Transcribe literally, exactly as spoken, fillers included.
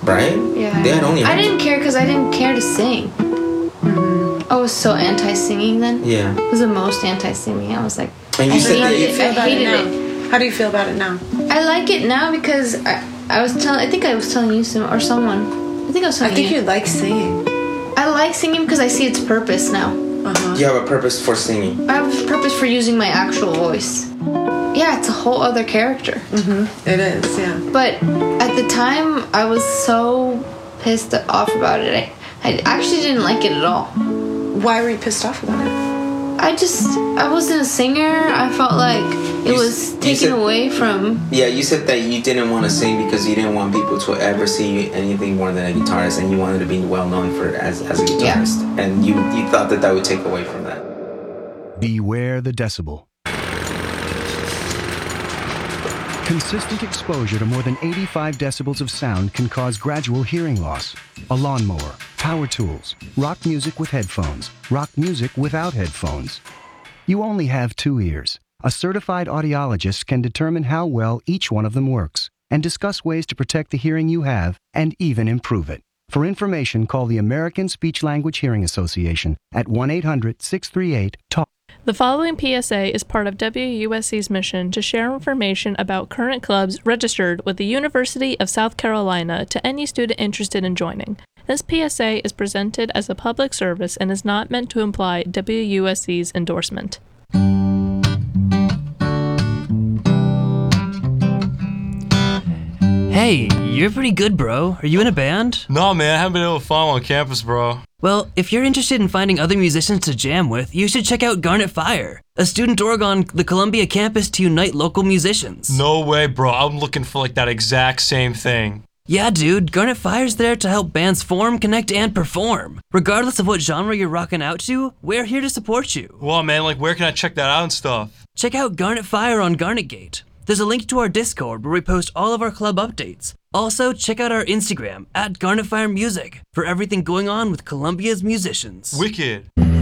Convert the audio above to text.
Right? Yeah. They had only. I didn't care because I didn't care to sing. Mm-hmm. I was so anti-singing then. Yeah. I was the most anti-singing. I was like, And you I said that hated you it. feel I about hated it now? it. How do you feel about it now? I like it now because I, I was telling. I think I was telling you some or someone. I think I was I telling think you. you like singing. I like singing because I see its purpose now. Uh-huh. You have a purpose for singing. I have a purpose for using my actual voice. Yeah, it's a whole other character. Mm-hmm. It is, yeah. But at the time, I was so pissed off about it. I, I actually didn't like it at all. Why were you pissed off about it? I just, I wasn't a singer. I felt like it You s- was you taken said- away from. Yeah, you said that you didn't want to sing because you didn't want people to ever see you anything more than a guitarist, and you wanted to be well known for as as a guitarist, Yeah. and you you thought that that would take away from that. Beware the decibel. Consistent exposure to more than eighty-five decibels of sound can cause gradual hearing loss. A lawnmower, power tools, rock music with headphones, rock music without headphones. You only have two ears. A certified audiologist can determine how well each one of them works and discuss ways to protect the hearing you have and even improve it. For information, call the American Speech Language Hearing Association at one eight hundred, six three eight, TALK. The following P S A is part of W U S C's mission to share information about current clubs registered with the University of South Carolina to any student interested in joining. This P S A is presented as a public service and is not meant to imply W U S C's endorsement. Hey, you're pretty good, bro. Are you in a band? No, man, I haven't been able to find one on campus, bro. Well, if you're interested in finding other musicians to jam with, you should check out Garnet Fire, a student org on the Columbia campus to unite local musicians. No way, bro. I'm looking for like that exact same thing. Yeah, dude, Garnet Fire's there to help bands form, connect, and perform. Regardless of what genre you're rocking out to, we're here to support you. Well, man, like where can I check that out and stuff? Check out Garnet Fire on Garnetgate. There's a link to our Discord where we post all of our club updates. Also, check out our Instagram, at Garnet Fire Music, for everything going on with Columbia's musicians. Wicked.